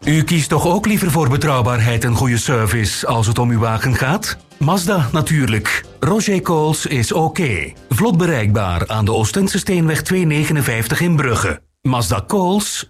U kiest toch ook liever voor betrouwbaarheid en goede service als het om uw wagen gaat? Mazda natuurlijk. Roger Coles is oké. Vlot bereikbaar aan de Oostense Steenweg 259 in Brugge. Mazda Coles,